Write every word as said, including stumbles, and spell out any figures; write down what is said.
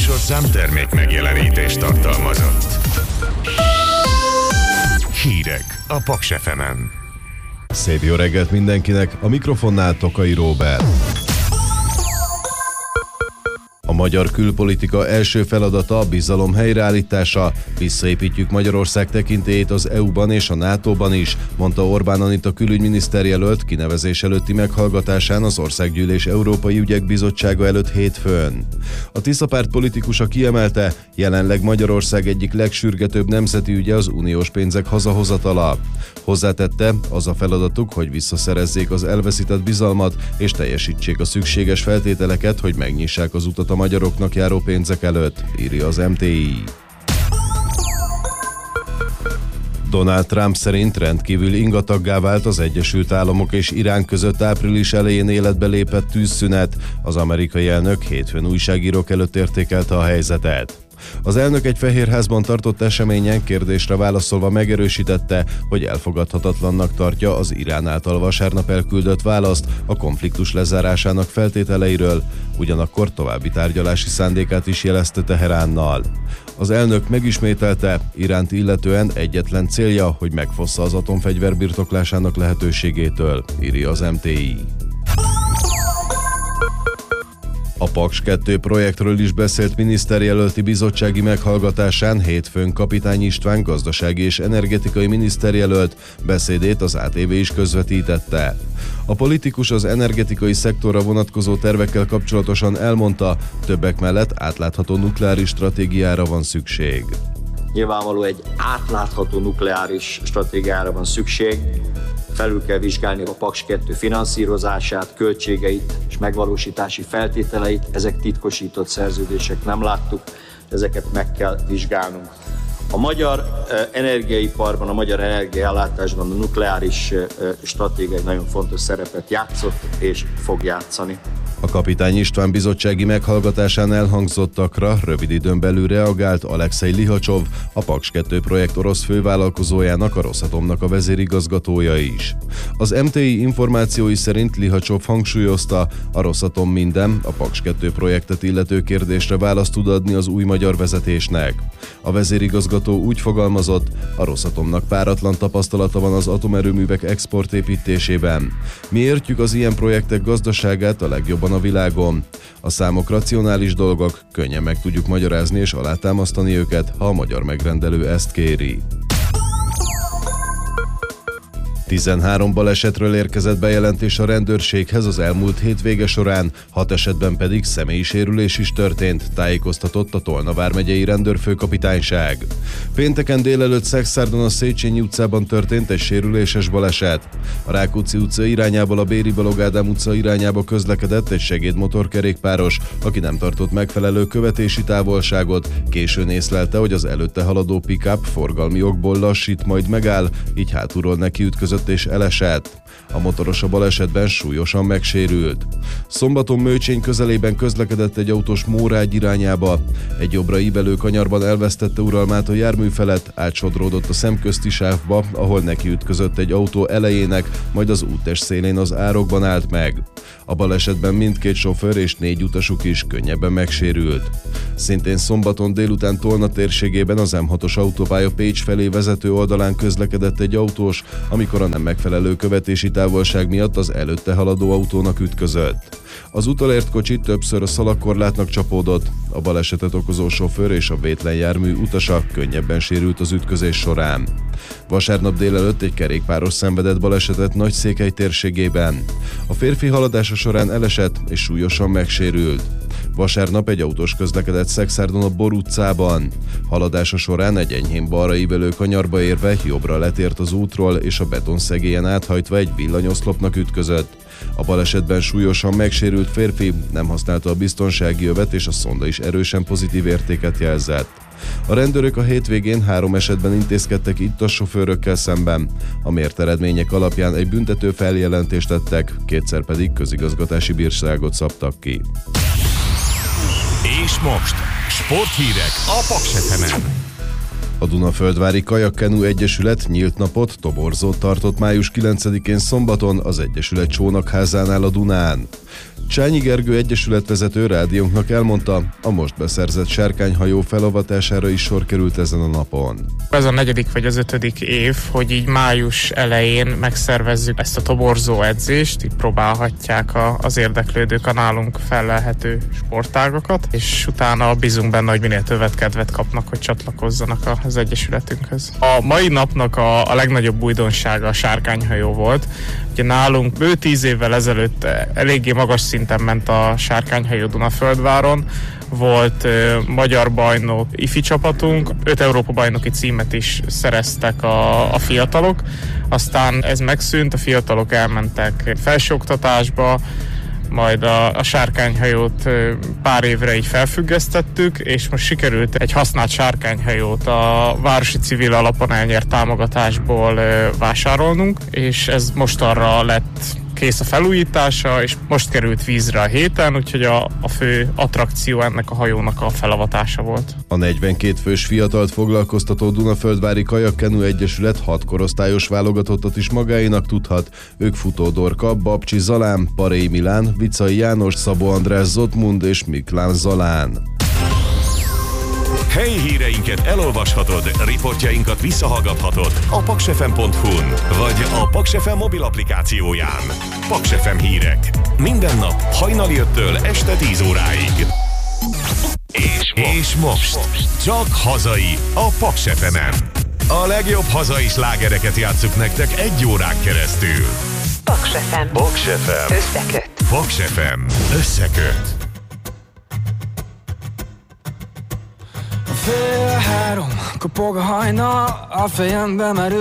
műsorszám termék megjelenítést tartalmazott. Hírek a Paks ef emen. Szép jó reggelt mindenkinek, a mikrofonnál Tokai Róbert. A magyar külpolitika első feladata a bizalom helyreállítása. Visszaépítjük Magyarország tekintélyét az é u-ban és a nátóban is, mondta Orbán Anita külügyminiszter jelölt kinevezés előtti meghallgatásán az Országgyűlés Európai Ügyek Bizottsága előtt hétfőn. A Tisza párt politikusa kiemelte, jelenleg Magyarország egyik legsürgetőbb nemzeti ügye az uniós pénzek hazahozatala. Hozzátette, az a feladatuk, hogy visszaszerezzék az elveszített bizalmat és teljesítsék a szükséges feltételeket, hogy megnyissák az utat a magyaroknak járó pénzek előtt, írja az em té i. Donald Trump szerint rendkívül ingataggá vált az Egyesült Államok és Irán között április elején életbe lépett tűzszünet. Az amerikai elnök hétfőn újságírók előtt értékelte a helyzetet. Az elnök egy Fehérházban tartott eseményen kérdésre válaszolva megerősítette, hogy elfogadhatatlannak tartja az Irán által vasárnap elküldött választ a konfliktus lezárásának feltételeiről, ugyanakkor további tárgyalási szándékát is jelezte Teheránnal. Az elnök megismételte, Iránt illetően egyetlen célja, hogy megfossza az atomfegyver birtoklásának lehetőségétől, írja az em té i. A Paks kettő projektről is beszélt miniszterjelölti bizottsági meghallgatásán hétfőn Kapitány István gazdasági és energetikai miniszterjelölt, beszédét az á té vé is közvetítette. A politikus az energetikai szektorra vonatkozó tervekkel kapcsolatosan elmondta, többek mellett átlátható nukleáris stratégiára van szükség. Nyilvánvaló egy átlátható nukleáris stratégiára van szükség. Felül kell vizsgálni a Paks kettő finanszírozását, költségeit és megvalósítási feltételeit. Ezek titkosított szerződések, nem láttuk, ezeket meg kell vizsgálnunk. A magyar energiaiparban, a magyar energiaellátásban a nukleáris stratégia egy nagyon fontos szerepet játszott és fog játszani. A Kapitány István bizottsági meghallgatásán elhangzottakra rövid időn belül reagált Alekszej Lihacsov, a Paks kettő projekt orosz fővállalkozójának, a Rosatomnak a vezérigazgatója is. Az em té i információi szerint Lihacsov hangsúlyozta, a Rosatom minden, a Paks kettő projektet illető kérdésre választ tud adni az új magyar vezetésnek. A vezérigazgató úgy fogalmazott, a Rosatomnak páratlan tapasztalata van az atomerőművek exportépítésében. Mi értjük az ilyen projektek gazdaságát a legjobban a világon. A számok racionális dolgok, könnyen meg tudjuk magyarázni és alátámasztani őket, ha a magyar megrendelő ezt kéri. tizenhárom balesetről érkezett bejelentés a rendőrséghez az elmúlt hétvége során, hat esetben pedig személyi sérülés is történt, tájékoztatott a Tolna vármegyei rendőrfőkapitányság. Pénteken délelőtt Szexárdon a Széchenyi utcában történt egy sérüléses baleset. A Rákóczi utca irányából a Béri Balogh Ádám utca irányába közlekedett egy segédmotorkerékpáros, aki nem tartott megfelelő követési távolságot, későn észlelte, hogy az előtte haladó pick-up forgalmi okból lassít, majd megáll, így hátulról neki ütközött és elesett. A motoros a balesetben súlyosan megsérült. Szombaton Mőcsény közelében közlekedett egy autós Mórágy irányába. Egy jobbra ívelő kanyarban elvesztette uralmát a jármű felett, átsodródott a szemközti sávba, ahol neki ütközött egy autó elejének, majd az úttest szélén az árokban állt meg. A balesetben mindkét sofőr és négy utasuk is könnyebben megsérült. Szintén szombaton délután Tolna térségében az em hatos autópálya Pécs felé vezető oldalán közlekedett egy autós, amikor a nem megfelelő követési távolság miatt az előtte haladó autónak ütközött. Az utalért kocsi többször a szalagkorlátnak csapódott, a balesetet okozó sofőr és a vétlen jármű utasa könnyebben sérült az ütközés során. Vasárnap délelőtt egy kerékpáros szenvedett balesetet Nagyszékely térségében. A férfi haladása során elesett és súlyosan megsérült. Vasárnap egy autós közlekedett Szexárdon a Bor utcában. Haladása során egy enyhén balra ívelő kanyarba érve jobbra letért az útról, és a betonszegélyen áthajtva egy villanyoszlopnak ütközött. A balesetben súlyosan megsérült férfi nem használta a biztonsági övet, és a szonda is erősen pozitív értéket jelzett. A rendőrök a hétvégén három esetben intézkedtek itt a sofőrökkel szemben. A mért eredmények alapján egy büntető feljelentést tettek, kétszer pedig közigazgatási bírságot szabtak ki. És most sporthírek a Paks ef emen. A Dunaföldvári Kajakkenu Egyesület nyílt napot, toborzót tartott május kilencedikén szombaton az Egyesület csónakházánál a Dunán. Csányi Gergő egyesületvezető rádiónknak elmondta, a most beszerzett sárkányhajó felavatására is sor került ezen a napon. Ez a negyedik vagy az ötödik év, hogy így május elején megszervezzük ezt a toborzó edzést, így próbálhatják a, az érdeklődők a nálunk fellelhető sportágokat, és utána bízunk benne, hogy minél többet kedvet kapnak, hogy csatlakozzanak az egyesületünkhöz. A mai napnak a, a legnagyobb újdonsága a sárkányhajó volt. Ugye nálunk bő tíz évvel ezelőtt eléggé magas szinten ment a sárkányhajó Dunaföldváron, volt ö, magyar bajnok ifi csapatunk, öt Európa bajnoki címet is szereztek a, a fiatalok, aztán ez megszűnt, a fiatalok elmentek felsőoktatásba, majd a, a sárkányhajót ö, pár évre így felfüggesztettük, és most sikerült egy használt sárkányhajót a Városi Civil Alapon elnyert támogatásból ö, vásárolnunk, és ez most arra lett kész a felújítása, és most került vízre a héten, úgyhogy a, a fő attrakció ennek a hajónak a felavatása volt. A negyvenkét fős fiatalt foglalkoztató Dunaföldvári Kajakkenu Egyesület hat korosztályos válogatottat is magáénak tudhat. Ők Futó Dorka, Babcsi Zalán, Paré Milán, Vicai János, Szabó András Zotmund és Miklán Zalán. Helyi híreinket elolvashatod, riportjainkat visszahallgathatod a paksfm pont hu-n vagy a Paks ef em mobil applikációján. Paks ef em hírek. Minden nap hajnali öttől este tíz óráig. És most, és most csak hazai a Paks ef emen. A legjobb hazai slágereket játsszuk nektek egy órán keresztül. Paks ef em. Paks ef em. Összeköt. Paks ef em. Összeköt. Fél három, kopog a hajna, a fejembe merül